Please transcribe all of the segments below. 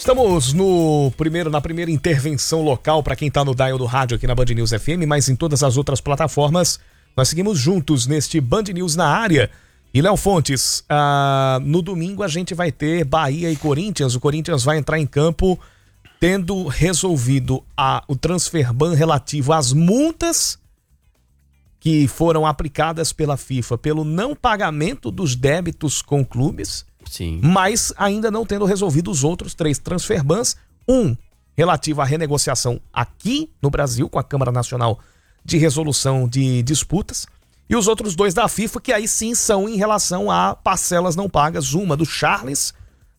Estamos na primeira intervenção local para quem está no dial do rádio aqui na Band News FM, mas em todas as outras plataformas nós seguimos juntos neste Band News na área. E Léo Fontes, no domingo a gente vai ter Bahia e Corinthians. O Corinthians vai entrar em campo tendo resolvido o transfer ban relativo às multas que foram aplicadas pela FIFA pelo não pagamento dos débitos com clubes. Sim. Mas ainda não tendo resolvido os outros 3 transfer bans. Um relativo à renegociação aqui no Brasil com a Câmara Nacional de Resolução de Disputas. E os outros 2 da FIFA, que aí sim são em relação a parcelas não pagas. Uma do Charles,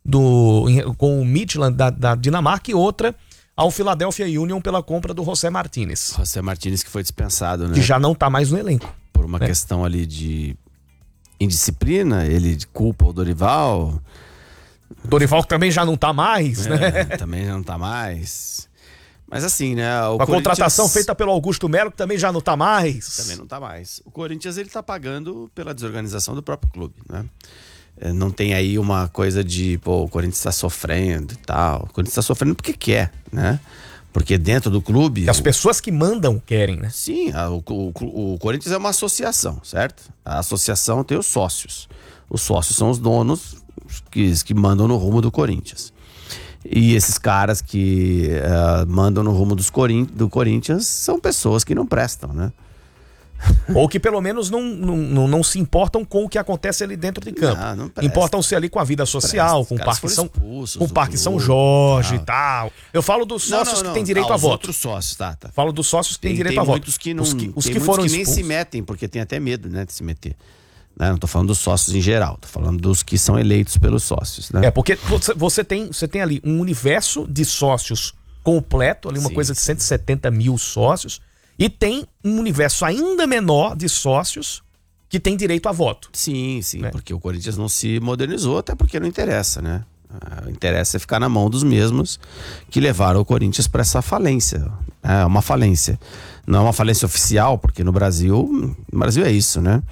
com o Midtjylland da Dinamarca, e outra ao Philadelphia Union pela compra do José Martínez. José Martínez, que foi dispensado, né? Que já não tá mais no elenco. Por uma questão ali de indisciplina, ele culpa o Dorival. Dorival que também já não tá mais, né? Também já não tá mais. Mas assim, né? A contratação feita pelo Augusto Melo, que também já não tá mais. Também não tá mais. O Corinthians, ele tá pagando pela desorganização do próprio clube, né? Não tem aí uma coisa de, o Corinthians tá sofrendo e tal. O Corinthians tá sofrendo porque quer, né? Porque dentro do clube... As pessoas que mandam querem, né? Sim, o Corinthians é uma associação, certo? A associação tem os sócios. Os sócios são os donos que mandam no rumo do Corinthians. E esses caras que mandam no rumo do Corinthians são pessoas que não prestam, né? Ou que pelo menos não se importam com o que acontece ali dentro de campo. Não Importam-se ali com a vida social, com o Parque São Jorge e tal. Eu falo dos sócios que têm direito a voto. Outros sócios, tá. Falo dos sócios que têm direito a voto. Muitos que não, os tem que foram nem se metem, porque tem até medo, né, de se meter. Não tô falando dos sócios em geral, tô falando dos que são eleitos pelos sócios, né? Porque você tem ali um universo de sócios completo, ali uma coisa de 170 mil sócios. E tem um universo ainda menor de sócios que tem direito a voto. Sim, né? Porque o Corinthians não se modernizou, até porque não interessa, né? Interessa é ficar na mão dos mesmos que levaram o Corinthians para essa falência. É uma falência. Não é uma falência oficial, porque no Brasil é isso, né?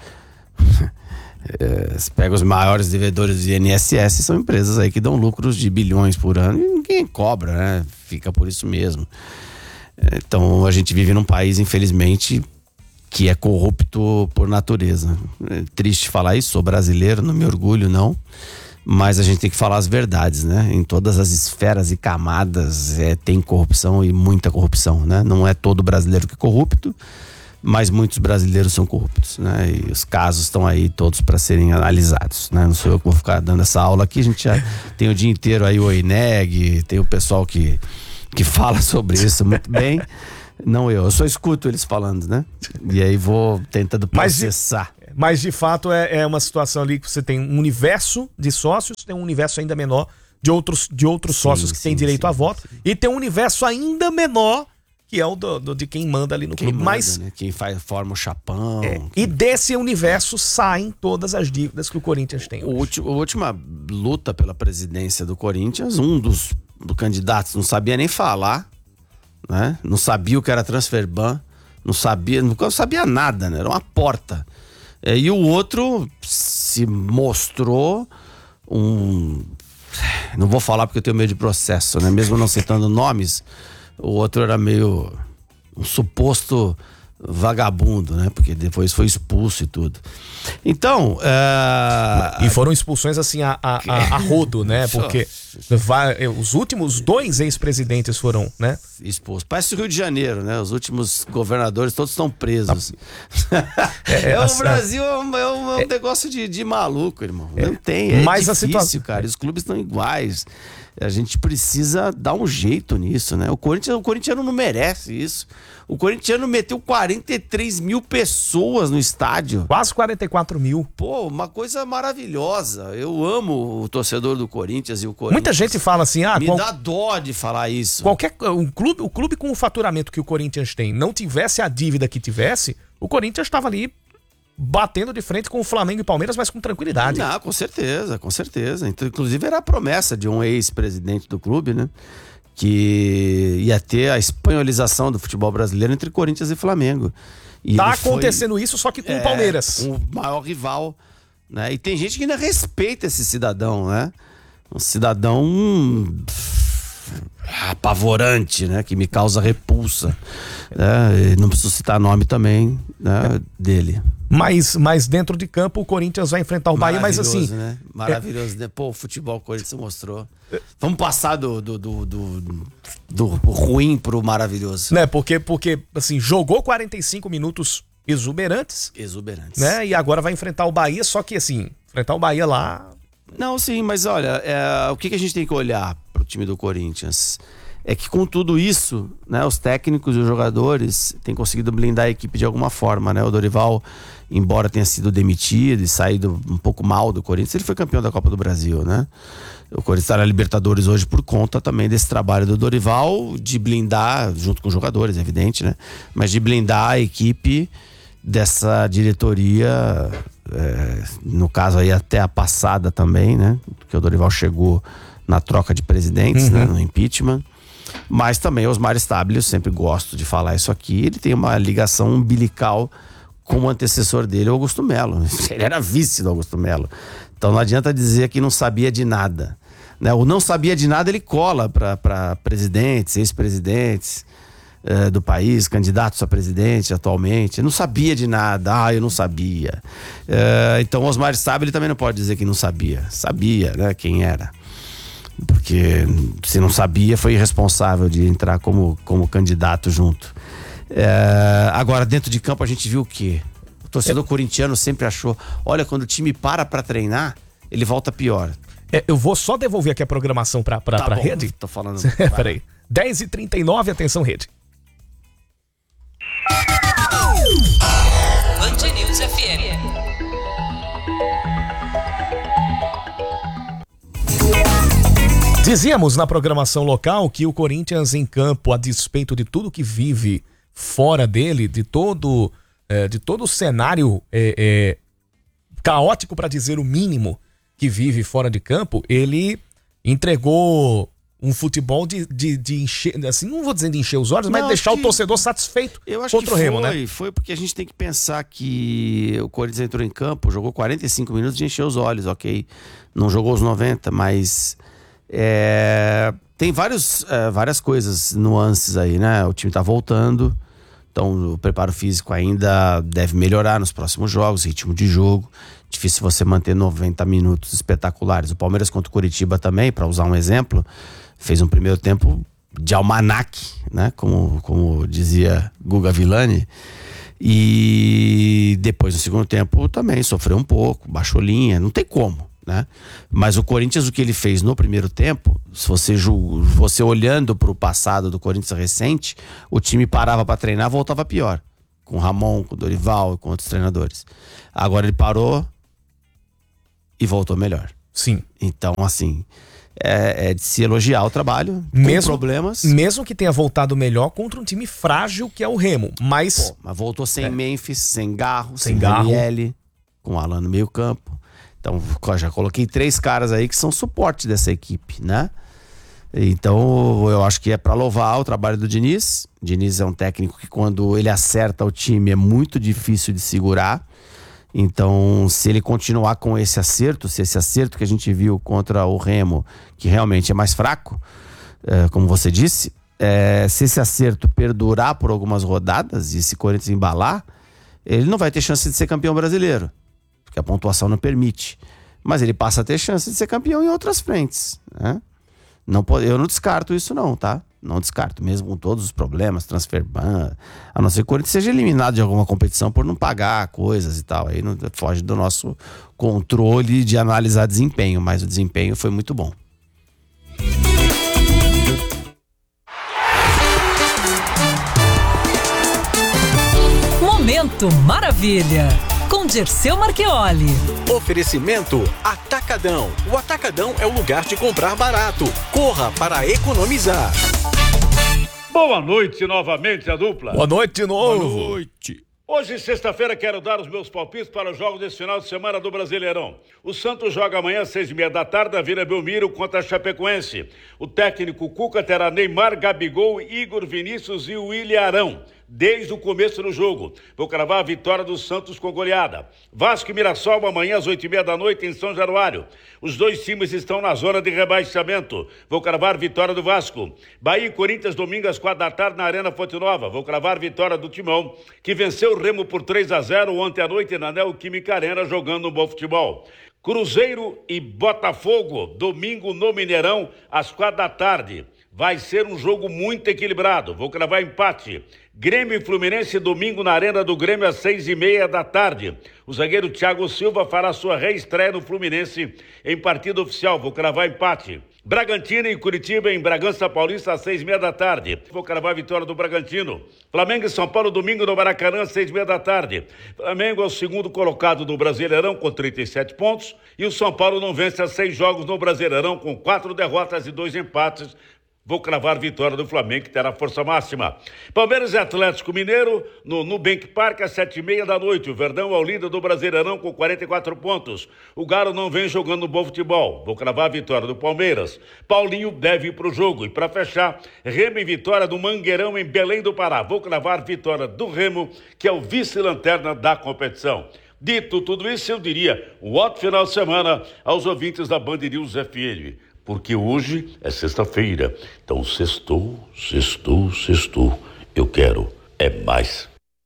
Você pega os maiores devedores de INSS, são empresas aí que dão lucros de bilhões por ano e ninguém cobra, né? Fica por isso mesmo. Então a gente vive num país, infelizmente, que é corrupto por natureza. É triste falar isso, sou brasileiro, não me orgulho não, mas a gente tem que falar as verdades, né? Em todas as esferas e camadas tem corrupção e muita corrupção, né? Não é todo brasileiro que é corrupto, mas muitos brasileiros são corruptos, né? E os casos estão aí todos para serem analisados, né? Não sou eu que vou ficar dando essa aula aqui, a gente já tem o dia inteiro aí o EINEG, tem o pessoal que fala sobre isso muito bem. Não eu só escuto eles falando, né? E aí vou tentando processar. Mas de fato é uma situação ali que você tem um universo de sócios, tem um universo ainda menor de outros sócios que têm direito a voto, e tem um universo ainda menor que é o de quem manda ali no clube. Mas, né? Quem forma o chapão. E desse universo saem todas as dívidas que o Corinthians tem. A última luta pela presidência do Corinthians, um dos candidatos não sabia nem falar, né? Não sabia o que era transfer ban, não sabia nada, né? Era uma porta. E o outro se mostrou não vou falar porque eu tenho medo de processo, né? Mesmo não citando nomes, o outro era meio um suposto vagabundo, né? Porque depois foi expulso e tudo. Então... E foram expulsões assim a rodo, né? Porque os últimos 2 ex-presidentes foram, né? Expulsos. Parece o Rio de Janeiro, né? Os últimos governadores todos estão presos. O Brasil é um negócio de maluco, irmão. Não tem, mas difícil, cara. Os clubes estão iguais. A gente precisa dar um jeito nisso, né? O corintiano não merece isso. O corintiano meteu 43 mil pessoas no estádio. Quase 44 mil. Pô, uma coisa maravilhosa. Eu amo o torcedor do Corinthians e o Corinthians. Muita gente fala assim... dá dó de falar isso. O clube com o faturamento que o Corinthians tem não tivesse a dívida que tivesse, o Corinthians estava ali batendo de frente com o Flamengo e Palmeiras, mas com tranquilidade. Não, com certeza, com certeza. Então, inclusive era a promessa de um ex-presidente do clube, né? Que ia ter a espanholização do futebol brasileiro entre Corinthians e Flamengo. E tá acontecendo isso, só que com o Palmeiras. O maior rival, né? E tem gente que ainda respeita esse cidadão, né? Um cidadão apavorante, né? Que me causa repulsa. Né? Não preciso citar nome também, né, dele. Mas dentro de campo o Corinthians vai enfrentar o Bahia, mas assim... Né? Maravilhoso, né? Pô, o futebol o Corinthians mostrou. Vamos passar do ruim pro maravilhoso. Né? Porque assim, jogou 45 minutos exuberantes. Né? E agora vai enfrentar o Bahia, só que assim, enfrentar o Bahia lá... Não, sim, mas olha, o que a gente tem que olhar pro time do Corinthians? É que com tudo isso, né, os técnicos e os jogadores têm conseguido blindar a equipe de alguma forma, né? O Dorival, embora tenha sido demitido e saído um pouco mal do Corinthians, ele foi campeão da Copa do Brasil, né? O Corinthians está na Libertadores hoje por conta também desse trabalho do Dorival de blindar, junto com os jogadores, é evidente, né? Mas de blindar a equipe dessa diretoria, no caso aí até a passada também, né? Porque o Dorival chegou na troca de presidentes, né? No impeachment. Mas também Osmar Stabile, eu sempre gosto de falar isso aqui, ele tem uma ligação umbilical com o antecessor dele, o Augusto Melo. Ele era vice do Augusto Melo. Então não adianta dizer que não sabia de nada, né? O não sabia de nada ele cola para presidentes, ex-presidentes do país, candidatos a presidente atualmente. Eu não sabia de nada, eu não sabia. Então Osmar Stabile também não pode dizer que não sabia. Sabia, né, quem era. Porque se não sabia, foi irresponsável de entrar como candidato junto. Agora, dentro de campo, a gente viu o quê? O torcedor corintiano sempre achou, olha, quando o time para treinar, ele volta pior. Eu vou só devolver aqui a programação pra rede. Tô falando. Peraí. 10h39, atenção, rede. Band News FM. Dizíamos na programação local que o Corinthians em campo, a despeito de tudo que vive fora dele, de todo o cenário caótico, para dizer o mínimo, que vive fora de campo, ele entregou um futebol de encher, assim, não vou dizer de encher os olhos, mas deixar o torcedor satisfeito contra o Remo, né? Foi porque a gente tem que pensar que o Corinthians entrou em campo, jogou 45 minutos de encher os olhos, ok? Não jogou os 90, mas... tem várias coisas, nuances aí, né? O time tá voltando, então o preparo físico ainda deve melhorar nos próximos jogos, ritmo de jogo. Difícil você manter 90 minutos espetaculares. O Palmeiras contra o Curitiba também, para usar um exemplo, fez um primeiro tempo de almanaque, né? Como dizia Guga Villani. E depois no segundo tempo também sofreu um pouco, baixou linha, não tem como. Né? Mas o Corinthians, o que ele fez no primeiro tempo, se você olhando para o passado do Corinthians recente, o time parava para treinar, voltava pior, com o Ramon, com o Dorival e com outros treinadores. Agora ele parou e voltou melhor. Sim. Então, assim, é de se elogiar o trabalho, com problemas. Mesmo que tenha voltado melhor contra um time frágil que é o Remo, mas voltou sem Memphis, sem Garro, sem Daniele, com o Alan no meio campo. Então, já coloquei 3 caras aí que são suporte dessa equipe, né? Então, eu acho que é para louvar o trabalho do Diniz. O Diniz é um técnico que, quando ele acerta o time, é muito difícil de segurar. Então, se ele continuar com esse acerto, se esse acerto que a gente viu contra o Remo, que realmente é mais fraco, como você disse, se esse acerto perdurar por algumas rodadas e se Corinthians embalar, ele não vai ter chance de ser campeão brasileiro, porque a pontuação não permite. Mas ele passa a ter chance de ser campeão em outras frentes, né? Eu não descarto isso não, tá? Não descarto, mesmo com todos os problemas, transfer ban, a não ser que o Corinthians seja eliminado de alguma competição por não pagar coisas e tal. Aí não foge do nosso controle de analisar desempenho, mas o desempenho foi muito bom. Momento Maravilha, com Dirceu Marchioli. Oferecimento Atacadão. O Atacadão é o lugar de comprar barato. Corra para economizar. Boa noite novamente, a dupla. Boa noite de novo. Boa noite. Hoje, sexta-feira, quero dar os meus palpites para os jogos desse final de semana do Brasileirão. O Santos joga amanhã às 6h30 da tarde na Vila Belmiro contra a Chapecoense. O técnico Cuca terá Neymar, Gabigol, Igor Vinícius e William Arão. desde o começo do jogo. Vou cravar a vitória do Santos com goleada. Vasco e Mirassol amanhã às 8h30 da noite em São Januário. Os dois times estão na zona de rebaixamento. Vou cravar vitória do Vasco. Bahia e Corinthians domingo às 4 da tarde na Arena Fonte Nova. Vou cravar vitória do Timão, que venceu o Remo por 3-0 ontem à noite na Neoquímica Arena, jogando um bom futebol. Cruzeiro e Botafogo, domingo no Mineirão, às 4 da tarde. Vai ser um jogo muito equilibrado. Vou cravar empate. Grêmio e Fluminense, domingo na Arena do Grêmio, às 6h30 da tarde. O zagueiro Thiago Silva fará sua reestreia no Fluminense em partida oficial. Vou cravar empate. Bragantino e Curitiba em Bragança Paulista às 6h30 da tarde. Vou cravar a vitória do Bragantino. Flamengo e São Paulo domingo no Maracanã às 6h30 da tarde. Flamengo é o segundo colocado no Brasileirão com 37 pontos e o São Paulo não vence há 6 jogos no Brasileirão com 4 derrotas e 2 empates. Vou cravar vitória do Flamengo, que terá força máxima. Palmeiras e Atlético Mineiro no Nubank Park às 7h30 da noite. O Verdão é o líder do Brasileirão com 44 pontos. O Galo não vem jogando bom futebol. Vou cravar a vitória do Palmeiras. Paulinho deve ir para o jogo. E para fechar, Remo e vitória do Mangueirão em Belém do Pará. Vou cravar vitória do Remo, que é o vice-lanterna da competição. Dito tudo isso, eu diria um ótimo final de semana aos ouvintes da Band News FM. Porque hoje é sexta-feira, então sextou, eu quero mais.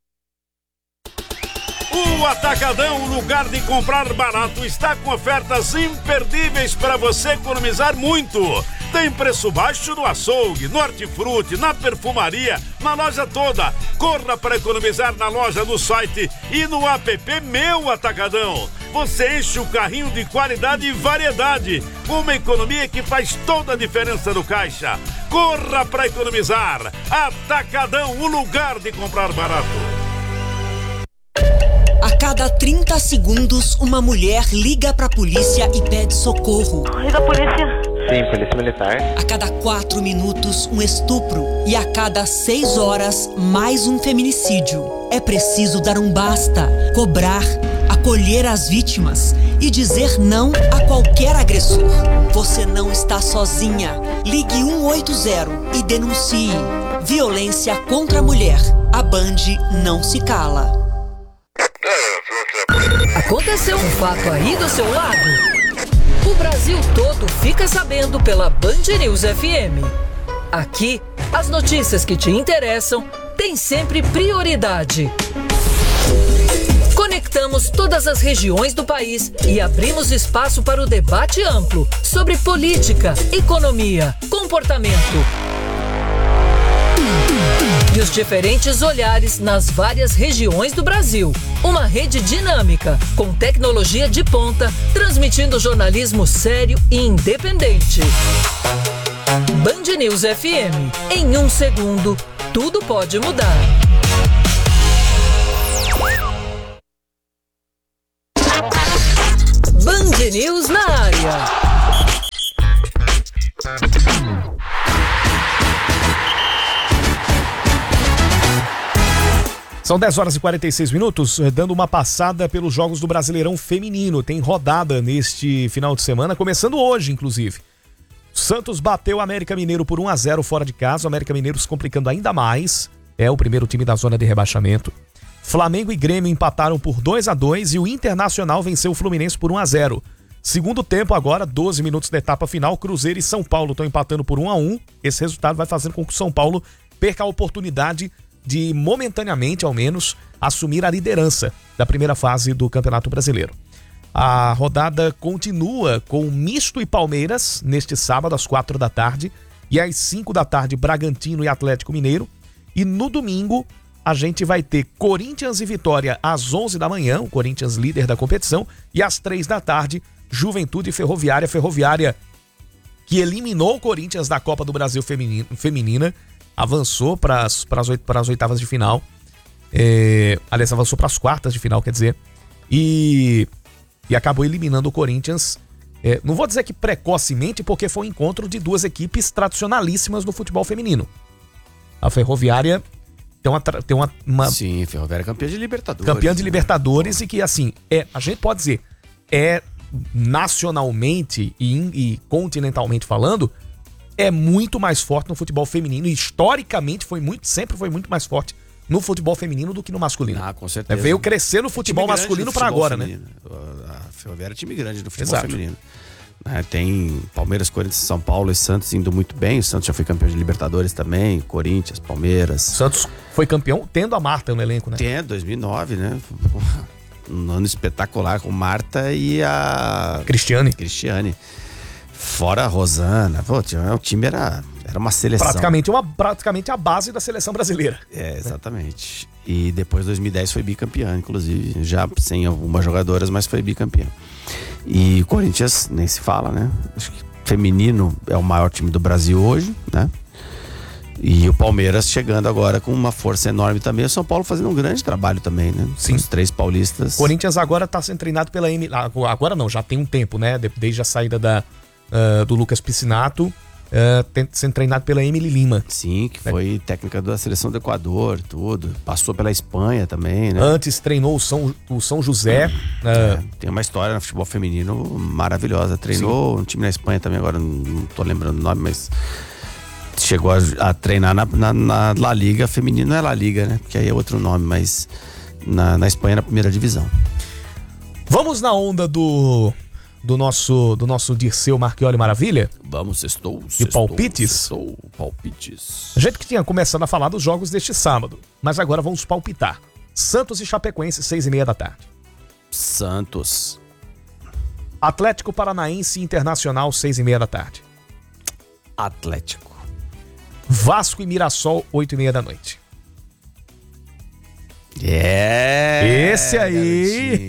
O Atacadão, o lugar de comprar barato, está com ofertas imperdíveis para você economizar muito. Tem preço baixo no açougue, no hortifruti, na perfumaria, na loja toda. Corra para economizar na loja, no site e no app Meu Atacadão. Você enche o carrinho de qualidade e variedade. Uma economia que faz toda a diferença no caixa. Corra para economizar. Atacadão, o lugar de comprar barato. A cada 30 segundos, uma mulher liga pra polícia e pede socorro. Liga a polícia. Sim, polícia militar. A cada 4 minutos, um estupro. E a cada 6 horas, mais um feminicídio. É preciso dar um basta, cobrar, acolher as vítimas e dizer não a qualquer agressor. Você não está sozinha. Ligue 180 e denuncie. Violência contra a mulher. A Band não se cala. Aconteceu um fato aí do seu lado? O Brasil todo fica sabendo pela Band News FM. Aqui, as notícias que te interessam têm sempre prioridade. Conectamos todas as regiões do país e abrimos espaço para o debate amplo sobre política, economia, comportamento e os diferentes olhares nas várias regiões do Brasil. Uma rede dinâmica, com tecnologia de ponta, transmitindo jornalismo sério e independente. Band News FM. Em 1 segundo, tudo pode mudar. Band News na área. São 10 horas e 46 minutos, dando uma passada pelos jogos do Brasileirão Feminino. Tem rodada neste final de semana, começando hoje, inclusive. Santos bateu o América Mineiro por 1-0 fora de casa. O América Mineiro se complicando ainda mais. É o primeiro time da zona de rebaixamento. Flamengo e Grêmio empataram por 2-2 e o Internacional venceu o Fluminense por 1-0. Segundo tempo agora, 12 minutos da etapa final, Cruzeiro e São Paulo estão empatando por 1-1. Esse resultado vai fazendo com que o São Paulo perca a oportunidade de, momentaneamente, ao menos, assumir a liderança da primeira fase do Campeonato Brasileiro. A rodada continua com Misto e Palmeiras, neste sábado, às 4 da tarde, e às 5 da tarde, Bragantino e Atlético Mineiro. E no domingo, a gente vai ter Corinthians e Vitória às 11 da manhã, o Corinthians líder da competição, e às 3 da tarde, Juventude e Ferroviária. Ferroviária que eliminou o Corinthians da Copa do Brasil Feminina, avançou para as oitavas de final, aliás, avançou para as quartas de final, quer dizer, e acabou eliminando o Corinthians, não vou dizer que precocemente, porque foi um encontro de duas equipes tradicionalíssimas no futebol feminino. A Ferroviária tem uma Sim, Ferroviária é campeã de Libertadores. Campeã de Libertadores, e que, assim, a gente pode dizer, nacionalmente e continentalmente falando, é muito mais forte no futebol feminino, e historicamente sempre foi muito mais forte no futebol feminino do que no masculino. Ah, com certeza. Veio crescer no futebol masculino para agora, feminino, né? A Ferroviária é time grande do futebol Exato. feminino. Tem Palmeiras, Corinthians, São Paulo e Santos indo muito bem. O Santos já foi campeão de Libertadores também. Corinthians, Palmeiras. Santos foi campeão tendo a Marta no elenco, né? 2009, né? Um ano espetacular com Marta e a Cristiane. Fora a Rosana. Pô, o time era uma seleção. Praticamente a base da seleção brasileira. Exatamente. E depois, 2010, foi bicampeã, inclusive. Já sem algumas jogadoras, mas foi bicampeã. E o Corinthians, nem se fala, né? Acho que feminino é o maior time do Brasil hoje, né? E o Palmeiras chegando agora com uma força enorme também. O São Paulo fazendo um grande trabalho também, né? Sim. Os 3 paulistas. Corinthians agora tá sendo treinado pela Emily. Agora não, já tem um tempo, né? Desde a saída do Lucas Piscinato. Sendo treinado pela Emily Lima. Sim, que foi técnica da seleção do Equador, tudo. Passou pela Espanha também, né? Antes treinou o São José. Tem uma história no futebol feminino maravilhosa. Treinou um time na Espanha também, agora não tô lembrando o nome, mas chegou a treinar na La Liga. Feminino não é La Liga, né? Porque aí é outro nome, mas na Espanha, na primeira divisão. Vamos na onda do nosso Dirceu Marchioli Maravilha? Vamos, sextou. Palpites? A gente que tinha começado a falar dos jogos deste sábado, mas agora vamos palpitar. Santos e Chapecoense, 6:30 da tarde. Santos. Atlético Paranaense e Internacional, 6:30 da tarde. Atlético. Vasco e Mirassol, 8:30 da noite. Esse aí!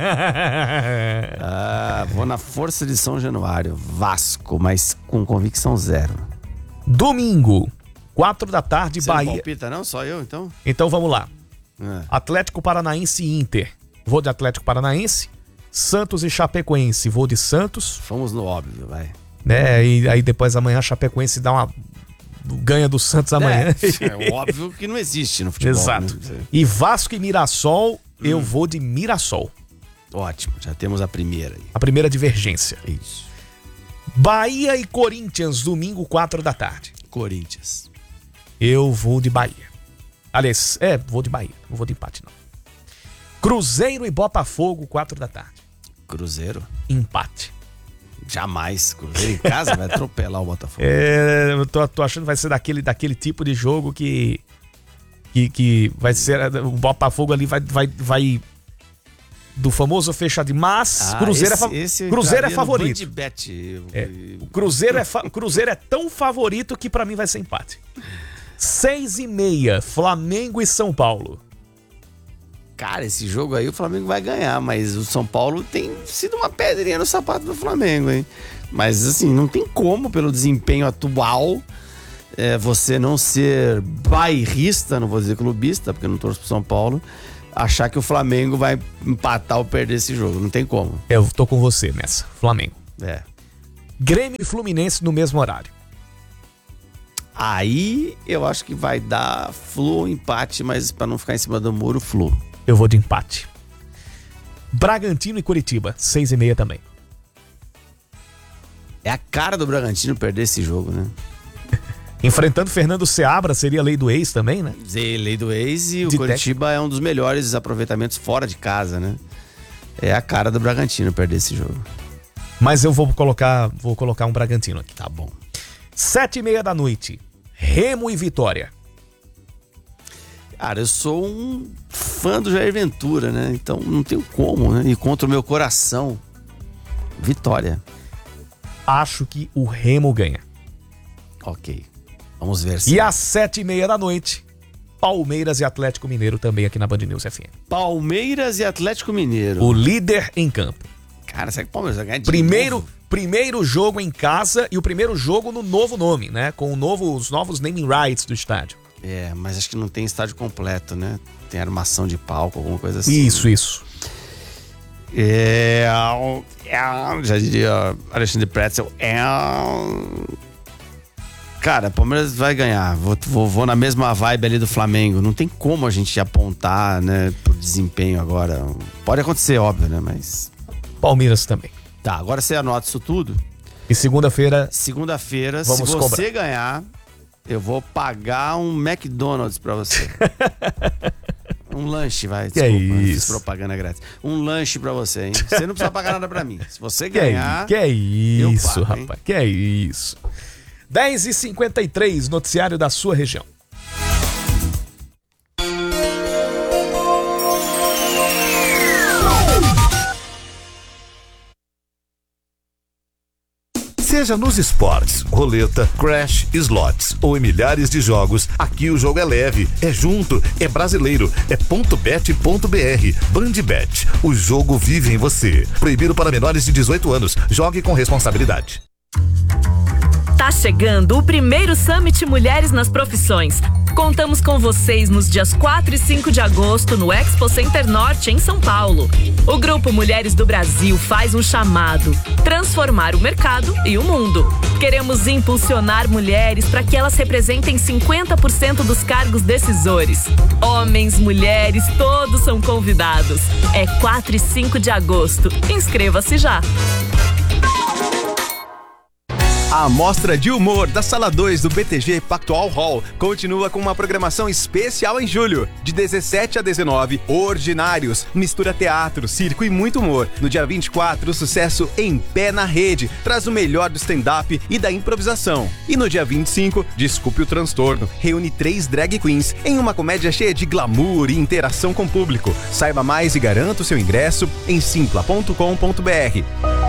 Vou na força de São Januário. Vasco, mas com convicção 0. Domingo, 4 da tarde, Você Bahia. Não palpita, não? Só eu, então? Então vamos lá. Atlético Paranaense e Inter. Vou de Atlético Paranaense. Santos e Chapecoense. Vou de Santos. Fomos no óbvio, vai. Né? E aí depois amanhã a Chapecoense dá uma... ganha do Santos amanhã. É óbvio que não existe no futebol. Exato. Né? E Vasco e Mirassol, eu vou de Mirassol. Ótimo, já temos a primeira aí. A primeira divergência. Isso. Bahia e Corinthians, domingo, 4 da tarde. Corinthians. Eu vou de Bahia. Aliás, vou de Bahia. Não vou de empate, não. Cruzeiro e Botafogo, 4 da tarde. Cruzeiro? Empate. Jamais. Cruzeiro em casa vai atropelar o Botafogo. Eu tô achando que vai ser daquele tipo de jogo que vai ser... O Botafogo ali vai do famoso fechadinho. Mas Cruzeiro é favorito. O Cruzeiro é tão favorito que pra mim vai ser empate. 6:30, Flamengo e São Paulo. Cara, esse jogo aí o Flamengo vai ganhar, mas o São Paulo tem sido uma pedrinha no sapato do Flamengo, hein? Mas assim, não tem como, pelo desempenho atual, você não ser bairrista, não vou dizer clubista, porque eu não torço pro São Paulo, achar que o Flamengo vai empatar ou perder esse jogo. Não tem como. Eu tô com você nessa, Flamengo. Grêmio e Fluminense no mesmo horário. Aí eu acho que vai dar Flu, empate, mas pra não ficar em cima do muro, Flu. Eu vou de empate. Bragantino e Curitiba, 6:30 também. É a cara do Bragantino perder esse jogo, né? Enfrentando Fernando Seabra, seria lei do ex também, né? Lei do ex, e o Curitiba é um dos melhores aproveitamentos fora de casa, né? É a cara do Bragantino perder esse jogo. Mas eu vou colocar um Bragantino aqui. Tá bom. 7:30 da noite, Remo e Vitória. Cara, eu sou um fã do Jair Ventura, né? Então não tenho como, né? E contra o meu coração, Vitória. Acho que o Remo ganha. Ok. Vamos ver se... E às 7:30 da noite, Palmeiras e Atlético Mineiro também aqui na Band News FM. Palmeiras e Atlético Mineiro. O líder em campo. Cara, será que o Palmeiras vai ganhar de novo? Primeiro jogo em casa e o primeiro jogo no novo nome, né? Com os novos naming rights do estádio. Mas acho que não tem estádio completo, né? Tem armação de palco, alguma coisa assim. Isso. Já diria Alexandre Pretzel. Cara, Palmeiras vai ganhar. Vou na mesma vibe ali do Flamengo. Não tem como a gente apontar, né, pro desempenho agora. Pode acontecer, óbvio, né? Mas... Palmeiras também. Tá, agora você anota isso tudo. E segunda-feira, se vamos você ganhar, Eu vou pagar um McDonald's pra você. Um lanche, vai. Que Desculpa, isso? propaganda grátis. Um lanche pra você, hein? Você não precisa pagar nada pra mim. Se você ganhar... Que é isso, eu pago, rapaz? Que é isso? 10h53, noticiário da sua região. Seja nos esportes, roleta, crash, slots ou em milhares de jogos, aqui o jogo é leve, é junto, é brasileiro, é .bet.br. Bandbet, o jogo vive em você. Proibido para menores de 18 anos. Jogue com responsabilidade. Tá chegando o primeiro Summit Mulheres nas Profissões. Contamos com vocês nos dias 4 e 5 de agosto no Expo Center Norte, em São Paulo. O Grupo Mulheres do Brasil faz um chamado: transformar o mercado e o mundo. Queremos impulsionar mulheres para que elas representem 50% dos cargos decisores. Homens, mulheres, todos são convidados. É 4 e 5 de agosto. Inscreva-se já. A Mostra de Humor da Sala 2 do BTG Pactual Hall continua com uma programação especial em julho. De 17 a 19, Ordinários, mistura teatro, circo e muito humor. No dia 24, o sucesso Em Pé na Rede traz o melhor do stand-up e da improvisação. E no dia 25, Desculpe o Transtorno, reúne 3 drag queens em uma comédia cheia de glamour e interação com o público. Saiba mais e garanta o seu ingresso em simpla.com.br.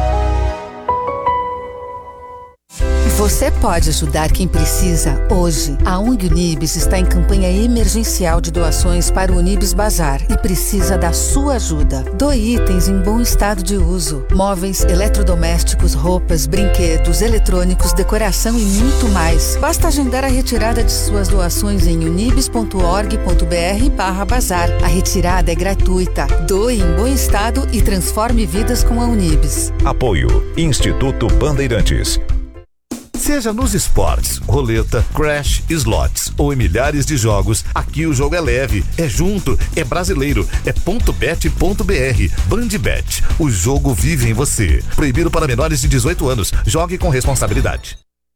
Você pode ajudar quem precisa hoje. A ONG Unibis está em campanha emergencial de doações para o Unibis Bazar e precisa da sua ajuda. Doe itens em bom estado de uso: móveis, eletrodomésticos, roupas, brinquedos, eletrônicos, decoração e muito mais. Basta agendar a retirada de suas doações em unibis.org.br/bazar. A retirada é gratuita. Doe em bom estado e transforme vidas com a Unibis. Apoio Instituto Bandeirantes. Seja nos esportes, roleta, crash, slots ou em milhares de jogos, aqui o jogo é leve, é junto, é brasileiro, é .bet.br. Bandbet, o jogo vive em você. Proibido para menores de 18 anos. Jogue com responsabilidade.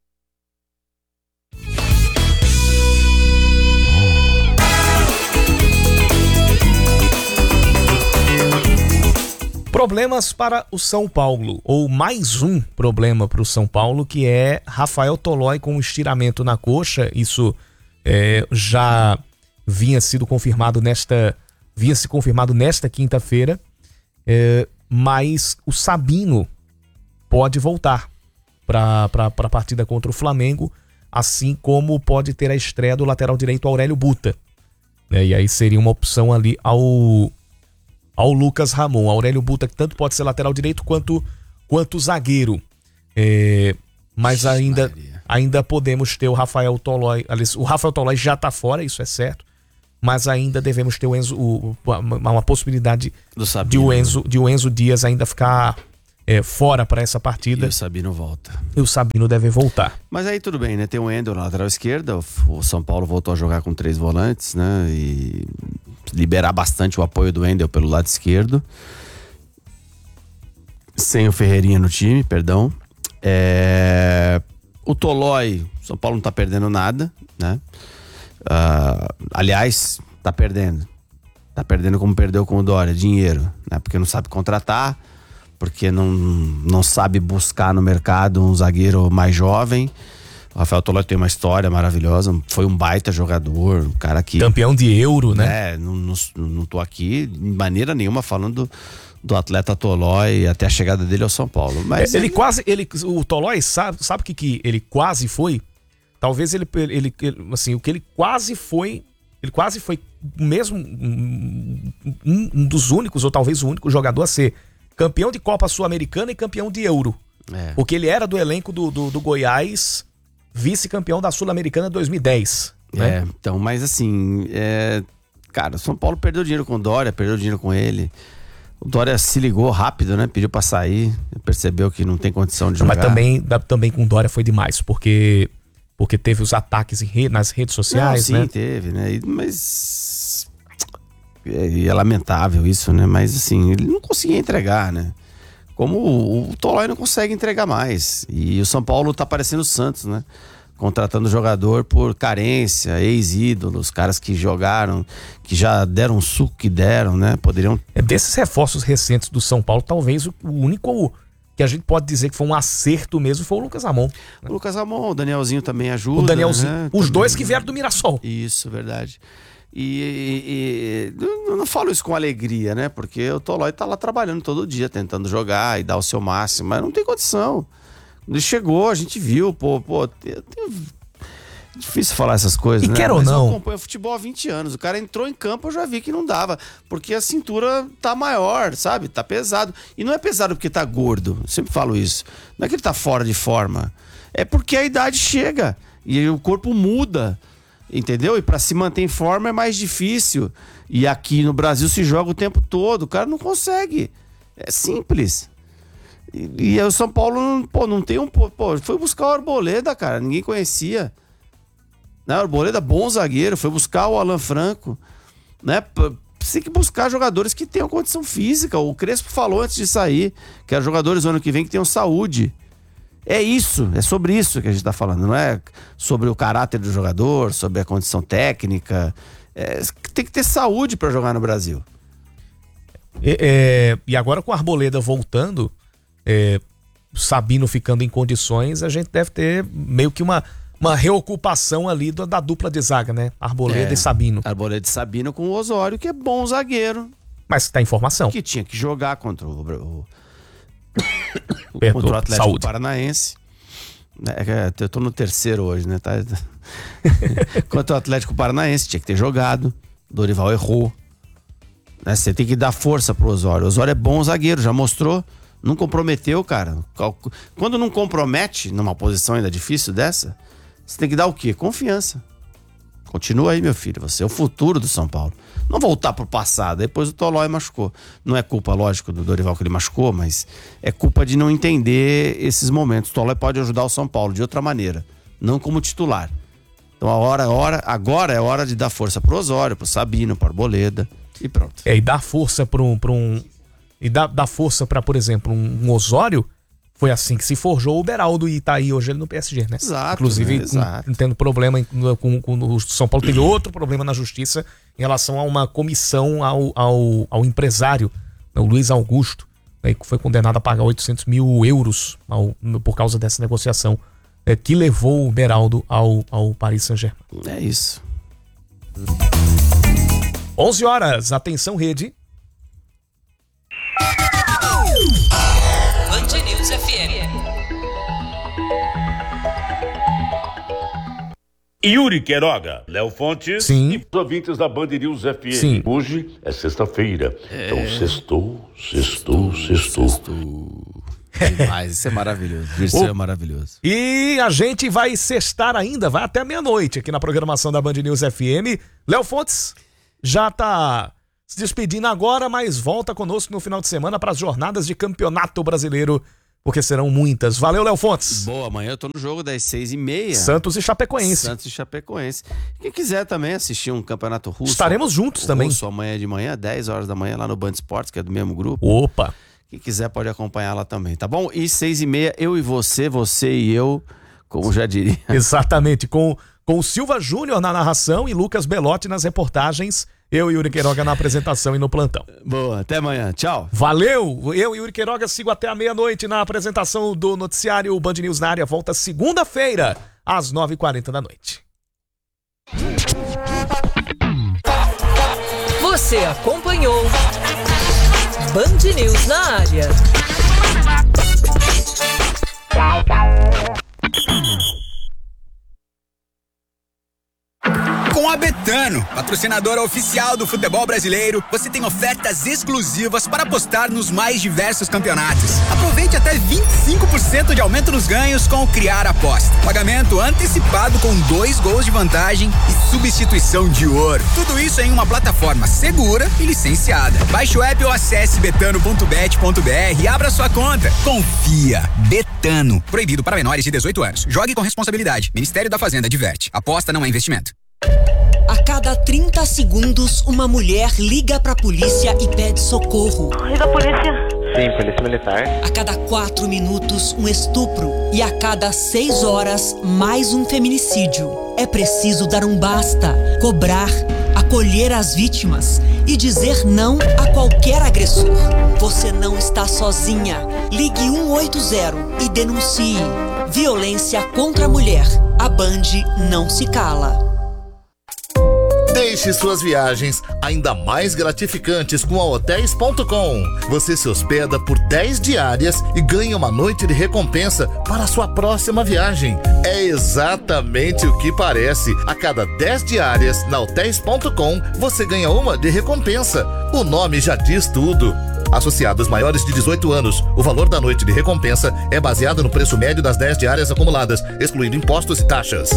Problemas para o São Paulo, ou mais um problema para o São Paulo, que é Rafael Tolói com um estiramento na coxa. Isso já vinha se confirmado nesta quinta-feira, mas o Sabino pode voltar para a partida contra o Flamengo, assim como pode ter a estreia do lateral direito Aurélio Buta, e aí seria uma opção ali ao Lucas Ramon. Aurélio Buta, que tanto pode ser lateral direito quanto zagueiro. Mas ainda podemos ter o Rafael Tolói. O Rafael Tolói já está fora, isso é certo. Mas ainda devemos ter uma possibilidade de o Enzo Dias ainda ficar fora para essa partida. E o Sabino volta. E o Sabino deve voltar. Mas aí tudo bem, né? Tem o Wendel na lateral esquerda. O São Paulo voltou a jogar com 3 volantes, né? E liberar bastante o apoio do Wendel pelo lado esquerdo. Sem o Ferreirinha no time, perdão. O Tolói, São Paulo não tá perdendo nada, né? Aliás, tá perdendo. Tá perdendo como perdeu com o Dória, dinheiro, né? Porque não sabe contratar, porque não sabe buscar no mercado um zagueiro mais jovem. O Rafael Tolói tem uma história maravilhosa, foi um baita jogador, um cara que... Campeão de Euro, né? Não tô aqui de maneira nenhuma falando do atleta Tolói até a chegada dele ao São Paulo. Mas o Tolói sabe o que ele quase foi? Talvez ele assim, o que ele quase foi mesmo um dos únicos, ou talvez o único jogador a ser campeão de Copa Sul-Americana e campeão de Euro. Porque ele era do elenco do Goiás, vice-campeão da Sul-Americana 2010. Né? Então, mas assim, cara, o São Paulo perdeu dinheiro com o Dória, perdeu dinheiro com ele. O Dória se ligou rápido, né? Pediu pra sair, percebeu que não tem condição de jogar. Mas também com o Dória foi demais, porque teve os ataques nas redes sociais, né? Sim, teve, né? Mas é lamentável isso, né? Mas assim, ele não conseguia entregar, né? Como o Tolói não consegue entregar mais. E o São Paulo tá parecendo o Santos, né? contratando jogador por carência, ex-ídolos, caras que jogaram, que já deram o suco que deram, né? Poderiam... Desses reforços recentes do São Paulo, talvez o único que a gente pode dizer que foi um acerto mesmo foi o Lucas Ramon. O Lucas Ramon, o Danielzinho também ajuda. O Danielzinho, né? Os também. dois que vieram do Mirassol. Isso, verdade. E eu não falo isso com alegria, né? Porque o Tolói tá lá trabalhando todo dia, tentando jogar e dar o seu máximo, mas não tem condição. Quando ele chegou, a gente viu, difícil falar essas coisas, né? E quer ou não? Eu acompanho futebol há 20 anos. O cara entrou em campo, eu já vi que não dava. Porque a cintura tá maior, sabe? Tá pesado. E não é pesado porque tá gordo. Eu sempre falo isso. Não é que ele tá fora de forma. É porque a idade chega. E o corpo muda. Entendeu? E pra se manter em forma é mais difícil. E aqui no Brasil se joga o tempo todo. O cara não consegue. É simples. E o São Paulo, não tem um... foi buscar o Arboleda, cara. Ninguém conhecia. Né? O Arboleda, bom zagueiro. Foi buscar o Alan Franco. Né? Tem que buscar jogadores que tenham condição física. O Crespo falou antes de sair que eram jogadores no ano que vem que tenham saúde. É isso, é sobre isso que a gente tá falando. Não é sobre o caráter do jogador, sobre a condição técnica. Tem que ter saúde para jogar no Brasil. E agora com o Arboleda voltando, Sabino ficando em condições, a gente deve ter meio que uma reocupação ali da dupla de zaga, né? Arboleda e Sabino. Arboleda e Sabino com o Osório, que é bom zagueiro. Mas tá em formação. Que tinha que jogar contra o contra o Atlético Paranaense. Eu tô no terceiro hoje, né? Contra o Atlético Paranaense, tinha que ter jogado. Dorival errou. Né? Você tem que dar força pro Osório. O Osório é bom zagueiro, já mostrou. Não comprometeu, cara. Quando não compromete numa posição ainda difícil dessa, você tem que dar o quê? Confiança. Continua aí, meu filho. Você é o futuro do São Paulo. Não voltar pro passado. Depois o Tolói machucou. Não é culpa, lógico, do Dorival que ele machucou, mas é culpa de não entender esses momentos. O Tolói pode ajudar o São Paulo de outra maneira, não como titular. Então agora é hora de dar força pro Osório, pro Sabino, pro Arboleda e pronto. E dar força e dar força pra, por exemplo, um Osório. Foi assim que se forjou o Beraldo e tá aí hoje ele no PSG, né? Exato. Inclusive, tendo problema com o São Paulo, teve outro problema na justiça em relação a uma comissão ao empresário, o Luiz Augusto, que foi condenado a pagar 800 mil euros por causa dessa negociação, que levou o Beraldo ao Paris Saint-Germain. É isso. 11 horas, atenção rede. Band News FM. Yuri Queiroga, Léo Fontes. Sim. E os ouvintes da Band News FM. Sim. Hoje é sexta-feira. Então sextou. Demais, isso é maravilhoso. Isso é maravilhoso. E a gente vai sextar ainda, vai até meia-noite aqui na programação da Band News FM. Léo Fontes já tá se despedindo agora, mas volta conosco no final de semana para as jornadas de Campeonato Brasileiro, porque serão muitas. Valeu, Léo Fontes. Boa, amanhã eu tô no jogo das 6h30. Santos e Chapecoense. Quem quiser também assistir um campeonato russo. Estaremos juntos também. Russo amanhã de manhã, 10 horas da manhã, lá no Band Esportes, que é do mesmo grupo. Opa! Quem quiser pode acompanhar lá também, tá bom? E 6h30, eu e você e eu, como já diria. Exatamente, com o Silva Júnior na narração e Lucas Belotti nas reportagens. Eu e Yuri Queiroga na apresentação e no plantão. Boa, até amanhã. Tchau. Valeu! Eu e Yuri Queiroga sigo até a meia-noite na apresentação do noticiário Band News na área. Volta segunda-feira, às 9h40 da noite. Você acompanhou Band News na área. Com a Betano, patrocinadora oficial do futebol brasileiro, você tem ofertas exclusivas para apostar nos mais diversos campeonatos. Aproveite até 25% de aumento nos ganhos com o Criar Aposta. Pagamento antecipado com 2 gols de vantagem e substituição de ouro. Tudo isso em uma plataforma segura e licenciada. Baixe o app ou acesse betano.bet.br e abra sua conta. Confia. Betano. Proibido para menores de 18 anos. Jogue com responsabilidade. Ministério da Fazenda adverte. Aposta não é investimento. A cada 30 segundos, uma mulher liga pra polícia e pede socorro. Liga a polícia. Sim, Polícia Militar. A cada 4 minutos, um estupro. E a cada 6 horas, mais um feminicídio. É preciso dar um basta, cobrar, acolher as vítimas e dizer não a qualquer agressor. Você não está sozinha. Ligue 180 e denuncie. Violência contra a mulher. A Band não se cala. Deixe suas viagens ainda mais gratificantes com a Hotéis.com. Você se hospeda por 10 diárias e ganha uma noite de recompensa para a sua próxima viagem. É exatamente o que parece. A cada 10 diárias na Hotéis.com, você ganha uma de recompensa. O nome já diz tudo. Associados maiores de 18 anos, o valor da noite de recompensa é baseado no preço médio das 10 diárias acumuladas, excluindo impostos e taxas.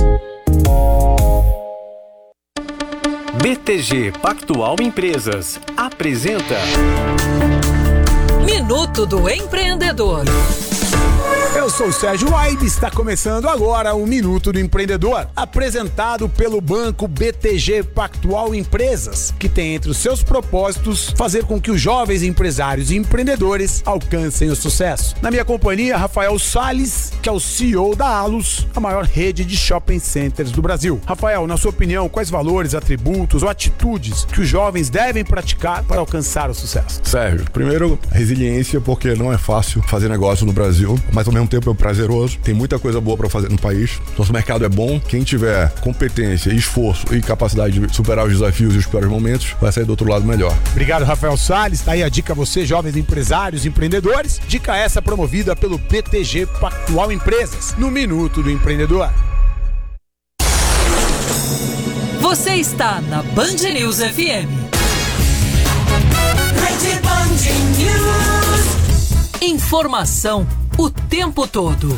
BTG Pactual Empresas apresenta Minuto do Empreendedor. Eu sou o Sérgio Waib, está começando agora o Minuto do Empreendedor, apresentado pelo banco BTG Pactual Empresas, que tem entre os seus propósitos fazer com que os jovens empresários e empreendedores alcancem o sucesso. Na minha companhia, Rafael Salles, que é o CEO da Allos, a maior rede de shopping centers do Brasil. Rafael, na sua opinião, quais valores, atributos ou atitudes que os jovens devem praticar para alcançar o sucesso? Sérgio, primeiro, resiliência, porque não é fácil fazer negócio no Brasil, mas ao mesmo tempo é prazeroso, tem muita coisa boa para fazer no país. Nosso mercado é bom, quem tiver competência, esforço e capacidade de superar os desafios e os piores momentos, vai sair do outro lado melhor. Obrigado, Rafael Salles. Tá aí a dica a você, jovens empresários e empreendedores. Dica essa promovida pelo BTG Pactual Empresas, no Minuto do Empreendedor. Você está na Band News FM. Rede Band News. Informação o tempo todo.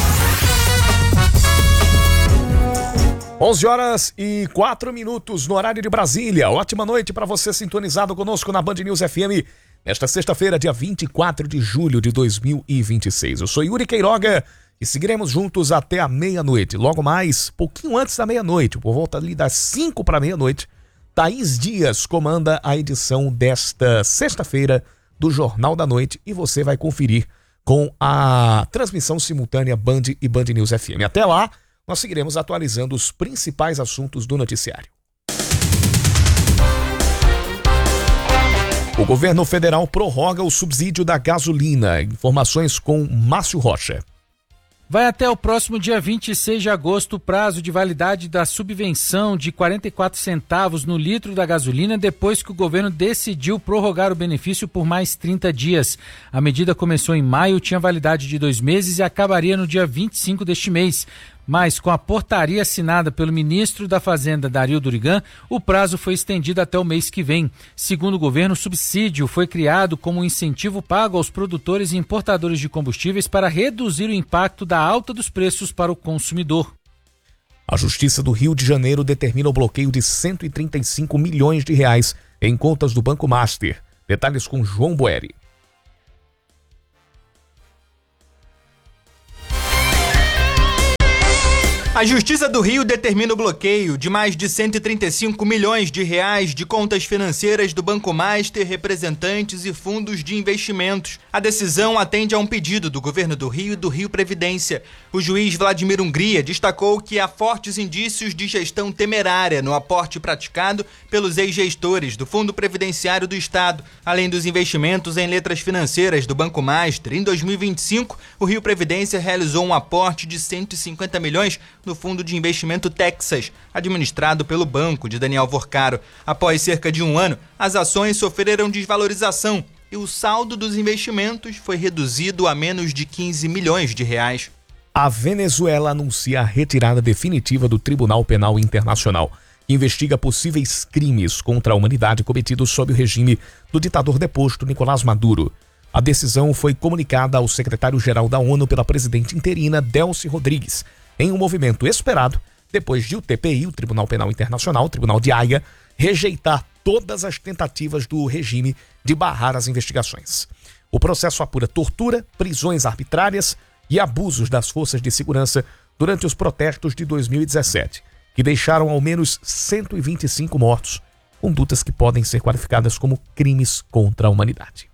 11h04 no horário de Brasília. Ótima noite para você sintonizado conosco na Band News FM nesta sexta-feira, dia 24 de julho de 2026. Eu sou Yuri Queiroga e seguiremos juntos até a meia-noite. Logo mais, pouquinho antes da meia-noite, por volta ali das 5 para meia-noite, Thaís Dias comanda a edição desta sexta-feira do Jornal da Noite e você vai conferir com a transmissão simultânea Band e Band News FM. Até lá, nós seguiremos atualizando os principais assuntos do noticiário. O governo federal prorroga o subsídio da gasolina. Informações com Márcio Rocha. Vai até o próximo dia 26 de agosto o prazo de validade da subvenção de 44 centavos no litro da gasolina, depois que o governo decidiu prorrogar o benefício por mais 30 dias. A medida começou em maio, tinha validade de 2 meses e acabaria no dia 25 deste mês. Mas, com a portaria assinada pelo ministro da Fazenda, Dario Durigan, o prazo foi estendido até o mês que vem. Segundo o governo, o subsídio foi criado como um incentivo pago aos produtores e importadores de combustíveis para reduzir o impacto da alta dos preços para o consumidor. A Justiça do Rio de Janeiro determina o bloqueio de 135 milhões de reais em contas do Banco Master. Detalhes com João Boeri. A Justiça do Rio determina o bloqueio de mais de 135 milhões de reais de contas financeiras do Banco Master, representantes e fundos de investimentos. A decisão atende a um pedido do Governo do Rio e do Rio Previdência. O juiz Vladimir Hungria destacou que há fortes indícios de gestão temerária no aporte praticado pelos ex-gestores do Fundo Previdenciário do Estado, além dos investimentos em letras financeiras do Banco Master. Em 2025, o Rio Previdência realizou um aporte de 150 milhões no Fundo de Investimento Texas, administrado pelo banco de Daniel Vorcaro. Após cerca de um ano, as ações sofreram desvalorização e o saldo dos investimentos foi reduzido a menos de 15 milhões de reais. A Venezuela anuncia a retirada definitiva do Tribunal Penal Internacional, que investiga possíveis crimes contra a humanidade cometidos sob o regime do ditador deposto Nicolás Maduro. A decisão foi comunicada ao secretário-geral da ONU pela presidente interina Delcy Rodrigues, em um movimento esperado depois de o TPI, o Tribunal Penal Internacional, o Tribunal de Haia, rejeitar todas as tentativas do regime de barrar as investigações. O processo apura tortura, prisões arbitrárias e abusos das forças de segurança durante os protestos de 2017, que deixaram ao menos 125 mortos, condutas que podem ser qualificadas como crimes contra a humanidade.